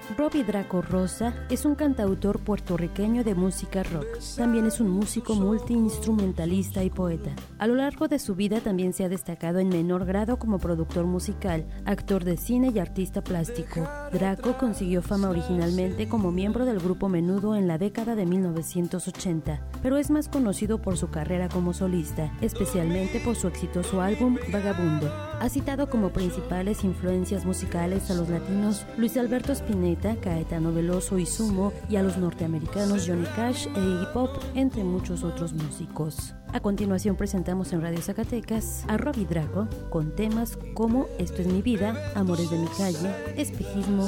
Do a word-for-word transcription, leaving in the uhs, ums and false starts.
Robbie Draco Rosa es un cantautor puertorriqueño de música rock. También es un músico multiinstrumentalista y poeta. A lo largo de su vida también se ha destacado en menor grado como productor musical, actor de cine y artista plástico. Draco consiguió fama originalmente como miembro del grupo Menudo en la década de mil novecientos ochenta, pero es más conocido por su carrera como solista, especialmente por su exitoso álbum Vagabundo. Ha citado como principales influencias musicales a los latinos Luis Alberto Spinetta, Caetano Veloso y Sumo, y a los norteamericanos Johnny Cash e Iggy Pop, entre muchos otros músicos. A continuación presentamos en Radio Zacatecas a Robbie Draco con temas como Esto es mi vida, Amores de mi calle, Espejismo